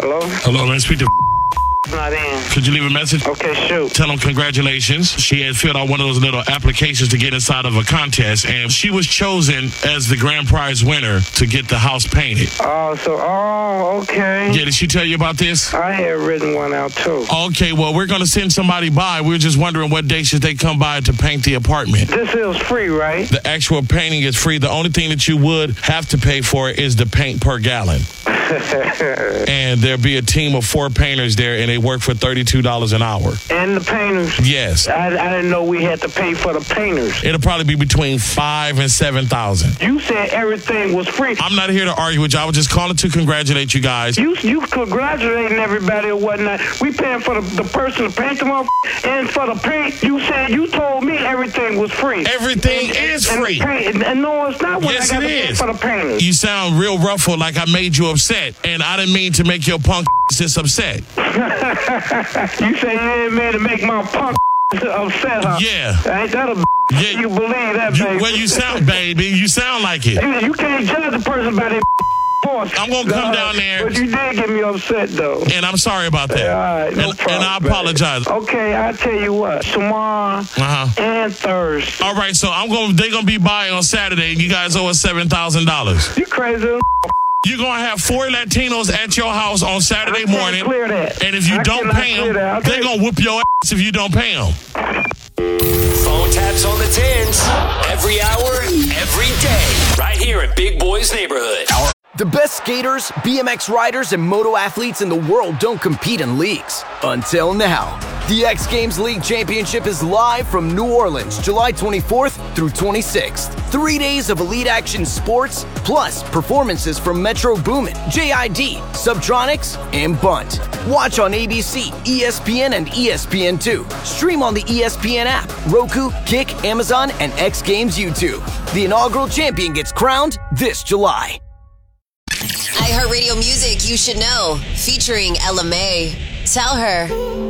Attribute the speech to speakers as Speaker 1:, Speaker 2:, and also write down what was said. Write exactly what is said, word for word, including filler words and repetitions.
Speaker 1: Hello?
Speaker 2: Hello, man. Speak to
Speaker 1: Not in.
Speaker 2: Could you leave a message?
Speaker 1: Okay, shoot.
Speaker 2: Tell them congratulations. She had filled out one of those little applications to get inside of a contest, and she was chosen as the grand prize winner to get the house painted.
Speaker 1: Oh, so, oh, okay.
Speaker 2: Yeah, did she tell you about this?
Speaker 1: I had written one out, too.
Speaker 2: Okay, well, we're going to send somebody by. We were just wondering what day should they come by to paint the apartment.
Speaker 1: This is free, right?
Speaker 2: The actual painting is free. The only thing that you would have to pay for is the paint per gallon. And there'll be a team of four painters there, and they work for thirty-two dollars an hour.
Speaker 1: And the painters?
Speaker 2: Yes.
Speaker 1: I, I didn't know we had to pay for the painters.
Speaker 2: It'll probably be between five and seven thousand.
Speaker 1: You said everything was free.
Speaker 2: I'm not here to argue with you. I was just calling to congratulate you guys.
Speaker 1: You you congratulating everybody or whatnot. We paying for the, the person to paint them off, and for the paint, you said you told me everything was free.
Speaker 2: Everything
Speaker 1: and,
Speaker 2: is
Speaker 1: and
Speaker 2: free.
Speaker 1: And, and no, it's not. When
Speaker 2: Yes,
Speaker 1: I got
Speaker 2: it
Speaker 1: to pay
Speaker 2: is.
Speaker 1: for the painters.
Speaker 2: You sound real ruffled, like I made you upset, and I didn't mean to make your punk just upset.
Speaker 1: You say you didn't mean to make my punk upset, huh?
Speaker 2: Yeah.
Speaker 1: Ain't that a
Speaker 2: Yeah.
Speaker 1: you believe that,
Speaker 2: You,
Speaker 1: baby?
Speaker 2: well, you sound, baby. You sound like it.
Speaker 1: You, you can't judge a person by their force.
Speaker 2: I'm gonna come
Speaker 1: Uh,
Speaker 2: down there.
Speaker 1: But you did get me upset, though.
Speaker 2: And I'm sorry about that.
Speaker 1: All right, no
Speaker 2: and,
Speaker 1: problem,
Speaker 2: and I
Speaker 1: baby.
Speaker 2: apologize.
Speaker 1: Okay, I tell you what. Tomorrow
Speaker 2: Uh-huh.
Speaker 1: and Thursday.
Speaker 2: All right, so I'm going. They're gonna be by on Saturday, and you guys owe us seven thousand dollars.
Speaker 1: You crazy?
Speaker 2: You're gonna have four Latinos at your house on Saturday
Speaker 1: I can't
Speaker 2: morning,
Speaker 1: clear that.
Speaker 2: and if you
Speaker 1: I
Speaker 2: don't
Speaker 1: cannot
Speaker 2: pay
Speaker 1: clear
Speaker 2: them,
Speaker 1: that.
Speaker 2: they're
Speaker 1: Okay.
Speaker 2: gonna whoop your ass if you don't pay them.
Speaker 3: Phone taps on the tens. Every hour, every day. Right here in Big Boy's Neighborhood.
Speaker 4: The best skaters, B M X riders, and moto athletes in the world don't compete in leagues. Until now. The X Games League Championship is live from New Orleans, July twenty-fourth through twenty-sixth. Three days of elite action sports, plus performances from Metro Boomin, J I D, Subtronics, and Bunt. Watch on A B C, E S P N, and E S P N two. Stream on the E S P N app, Roku, Kick, Amazon, and X Games YouTube. The inaugural champion gets crowned this July.
Speaker 5: iHeartRadio Music You Should Know, featuring Ella May. Tell her.